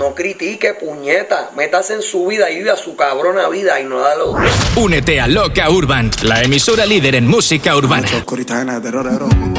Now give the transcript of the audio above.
No critique, puñeta. Métase en su vida y viva su cabrona vida y no da lo... Únete a Loca Urban, la emisora líder en música urbana.